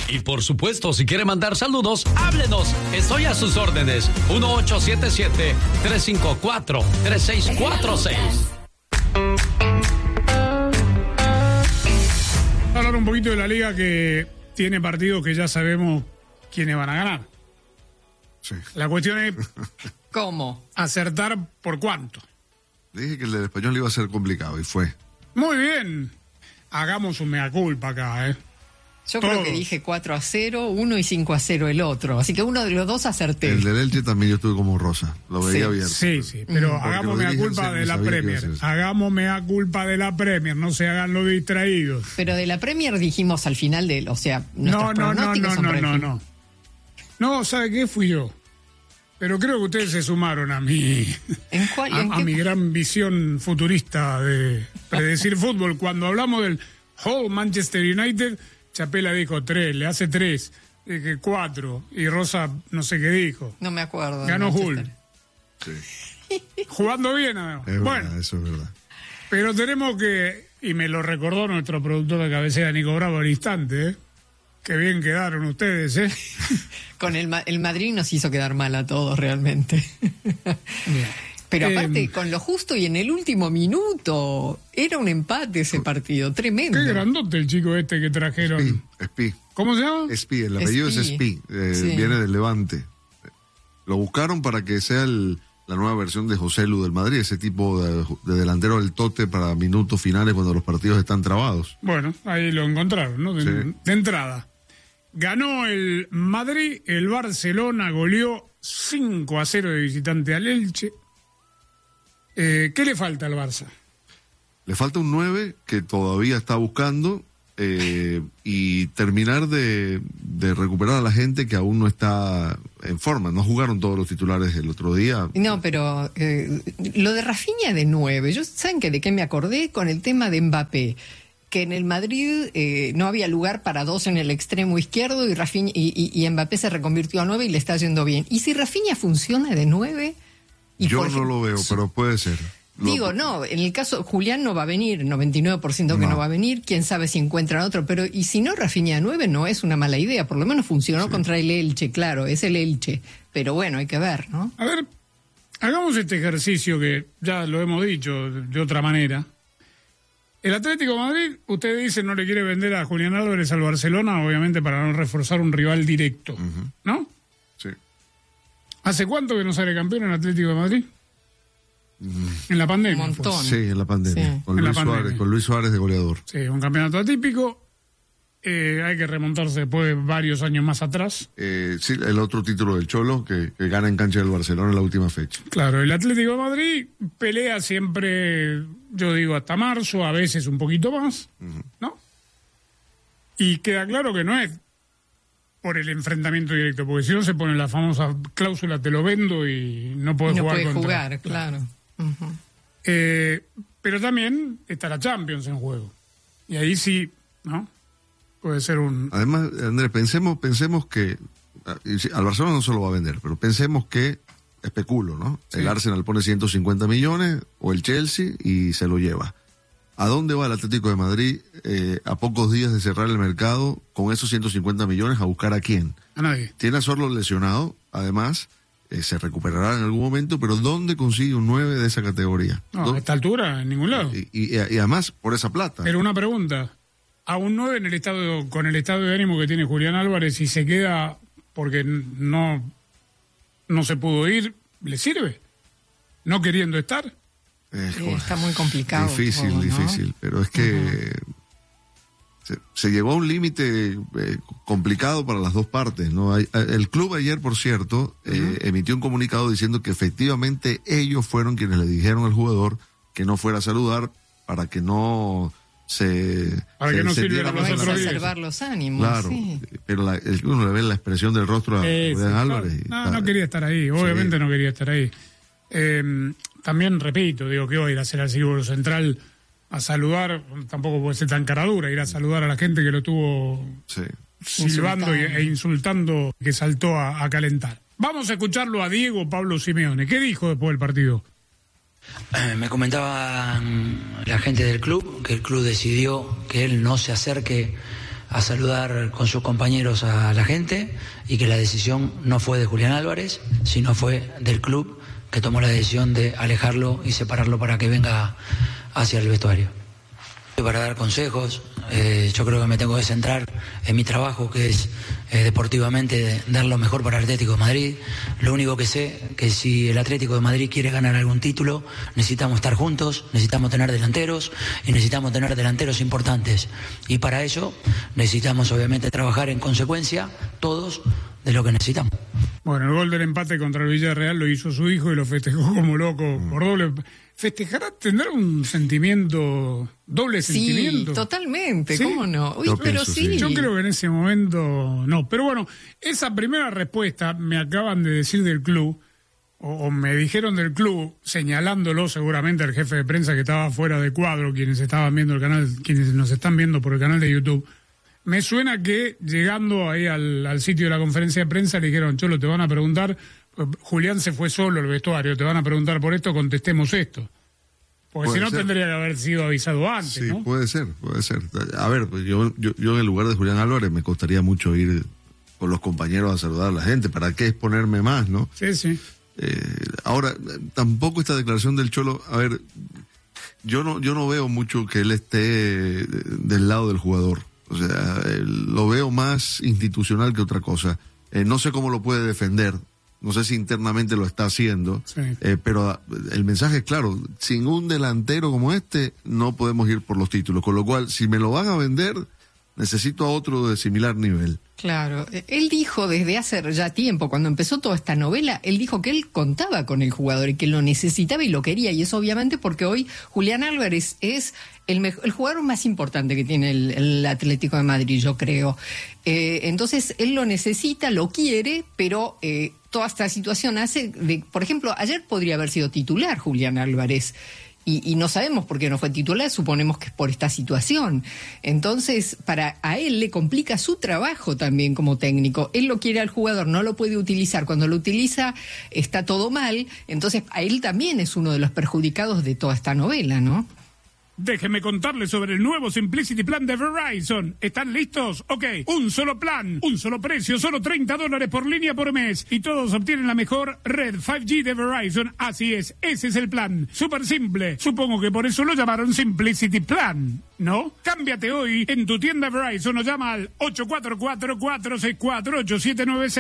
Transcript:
Y por supuesto, si quiere mandar saludos, háblenos. Estoy a sus órdenes. 1877-354-3646. Hablar un poquito de la liga que tiene partidos que ya sabemos quiénes van a ganar. Sí. La cuestión es ¿Cómo? acertar por cuánto. Dije que el del Español iba a ser complicado y fue. Muy bien. Hagamos un mea culpa acá, Yo creo que dije 4-0, uno y 5-0 el otro. Así que uno de los dos acerté. El del Elche también yo estuve como Rosa. Lo veía abierto. Sí, sí, pero hagamos mea culpa de la Premier. Hagamos mea culpa de la Premier, no se hagan los distraídos. Pero de la Premier dijimos al final o sea, nuestros No, pronósticos son para el final. No, ¿sabe qué? Fui yo. Pero creo que ustedes se sumaron a mi, ¿En cuál, a mi gran visión futurista de predecir fútbol. Cuando hablamos del whole Manchester United, Chapela dijo 3, le hace 3, dije 4, y Rosa no sé qué dijo. No me acuerdo. Ganó Hull. Sí. Jugando bien, además. Es Bueno, verdad, eso es verdad. pero tenemos que, y me lo recordó nuestro productor de cabecera, Nico Bravo, al instante, Qué bien quedaron ustedes, Con el Madrid nos hizo quedar mal a todos, realmente. Pero aparte, con lo justo y en el último minuto, era un empate ese partido, tremendo. Qué grandote el chico este que trajeron. Espí. ¿Cómo se llama? Espí, el apellido es Espí, Sí. viene del Levante. Lo buscaron para que sea la nueva versión de José Lu del Madrid, ese tipo de delantero del tote para minutos finales cuando los partidos están trabados. Bueno, ahí lo encontraron, ¿no? De entrada. Ganó el Madrid, el Barcelona goleó 5-0 de visitante al Elche. ¿Qué le falta al Barça? Le falta un 9 que todavía está buscando y terminar de recuperar a la gente que aún no está en forma. No jugaron todos los titulares el otro día. No, pero lo de Rafinha de 9, ¿saben de qué me acordé? Con el tema de Mbappé, que en el Madrid no había lugar para dos en el extremo izquierdo y Rafinha y Mbappé se reconvirtió a 9 y le está yendo bien. ¿Y si Rafinha funciona de 9? Yo no lo veo, pero puede ser. Digo, no, en el caso, Julián no va a venir, 99% que no va a venir, quién sabe si encuentran otro, pero y si no, Rafinha de 9 no es una mala idea, por lo menos funcionó contra el Elche, claro, es el Elche, pero bueno, hay que ver, ¿no? A ver, hagamos este ejercicio que ya lo hemos dicho de otra manera. El Atlético de Madrid, usted dice, no le quiere vender a Julián Álvarez al Barcelona, obviamente para no reforzar un rival directo, ¿no? Sí. ¿Hace cuánto que no sale campeón en Atlético de Madrid? En la pandemia. Un montón. Sí, en la pandemia. Sí. Con Luis Suárez de goleador. Sí, un campeonato atípico. Hay que remontarse después de varios años más atrás. Sí, el otro título del Cholo que gana en cancha del Barcelona en la última fecha. Claro, el Atlético de Madrid pelea siempre, yo digo, hasta marzo, a veces un poquito más, ¿no? Y queda claro que no es por el enfrentamiento directo, porque si no se pone la famosa cláusula, te lo vendo y no puedes jugar contra. No puede jugar, claro. Pero también está la Champions en juego. Y ahí sí, ¿no? Puede ser un... Además, Andrés, pensemos que al Barcelona no se lo va a vender, pero pensemos que, especulo, ¿no? Sí. El Arsenal pone 150 millones o el Chelsea y se lo lleva. ¿A dónde va el Atlético de Madrid a pocos días de cerrar el mercado con esos 150 millones? ¿A buscar a quién? A nadie. Tiene a Sorlo lesionado, además, se recuperará en algún momento, pero ¿dónde consigue un 9 de esa categoría? No, a esta altura, en ningún lado. Y además, por esa plata. Pero una pregunta, a un 9 con el estado de ánimo que tiene Julián Álvarez y se queda porque no se pudo ir, ¿le sirve? ¿No queriendo estar? Está muy complicado. Difícil, todo, ¿no? difícil, pero es que se llegó a un límite complicado para las dos partes, ¿no? El club ayer, por cierto, emitió un comunicado diciendo que efectivamente ellos fueron quienes le dijeron al jugador que no fuera a saludar para que no para que no sirviera para exacerbar los ánimos. Claro, sí. pero uno le ve la expresión del rostro a Julián Álvarez. No quería estar ahí, obviamente no quería estar ahí. También repito, digo que voy a ir a hacer al Círculo Central a saludar, tampoco puede ser tan caradura, ir a saludar a la gente que lo tuvo silbando e insultando, que saltó a calentar. Vamos a escucharlo a Diego Pablo Simeone. ¿Qué dijo después del partido? Me comentaba la gente del club que el club decidió que él no se acerque a saludar con sus compañeros a la gente y que la decisión no fue de Julián Álvarez, sino fue del club que tomó la decisión de alejarlo y separarlo para que venga hacia el vestuario. Para dar consejos, yo creo que me tengo que centrar en mi trabajo, que es deportivamente dar lo mejor para el Atlético de Madrid. Lo único que sé que si el Atlético de Madrid quiere ganar algún título, necesitamos estar juntos, necesitamos tener delanteros y necesitamos tener delanteros importantes. Y para ello necesitamos obviamente trabajar en consecuencia todos de lo que necesitamos. Bueno, el gol del empate contra el Villarreal lo hizo su hijo y lo festejó como loco por doble. ¿Festejará? ¿Tendrá un sentimiento, doble sentimiento? Sí, totalmente, ¿Sí? ¿Cómo no? Uy, Yo pero pienso, sí. Yo creo que en ese momento no. Pero bueno, esa primera respuesta me acaban de decir del club, o me dijeron del club, señalándolo seguramente al jefe de prensa que estaba fuera de cuadro, quienes estaban viendo el canal, quienes nos están viendo por el canal de YouTube. Me suena que llegando ahí al sitio de la conferencia de prensa le dijeron, Cholo, te van a preguntar, Julián se fue solo al vestuario, te van a preguntar por esto, contestemos esto. Porque si no tendría que haber sido avisado antes, sí, ¿no? puede ser. A ver, pues yo en el lugar de Julián Álvarez me costaría mucho ir con los compañeros a saludar a la gente. ¿Para qué exponerme más, no? Sí, sí. Ahora, tampoco esta declaración del Cholo, a ver, yo no veo mucho que él esté del lado del jugador. O sea, lo veo más institucional que otra cosa. No sé cómo lo puede defender. No sé si internamente lo está haciendo, Sí. pero el mensaje es claro, sin un delantero como este no podemos ir por los títulos, con lo cual si me lo van a vender necesito a otro de similar nivel. Claro, él dijo desde hace ya tiempo, cuando empezó toda esta novela, él dijo que él contaba con el jugador y que lo necesitaba y lo quería, y eso obviamente porque hoy Julián Álvarez es el jugador más importante que tiene el Atlético de Madrid, yo creo. Entonces él lo necesita, lo quiere, pero toda esta situación hace, por ejemplo, ayer podría haber sido titular Julián Álvarez. Y no sabemos por qué no fue titular, suponemos que es por esta situación. Entonces, a él le complica su trabajo también como técnico. Él lo quiere al jugador, no lo puede utilizar. Cuando lo utiliza está todo mal. Entonces, a él también es uno de los perjudicados de toda esta novela, ¿no? Déjenme contarles sobre el nuevo Simplicity Plan de Verizon. ¿Están listos? Ok, un solo plan, un solo precio, solo $30 por línea por mes. Y todos obtienen la mejor red 5G de Verizon. Así es, ese es el plan. Súper simple. Supongo que por eso lo llamaron Simplicity Plan, ¿no? Cámbiate hoy en tu tienda Verizon o llama al 844-464-8796.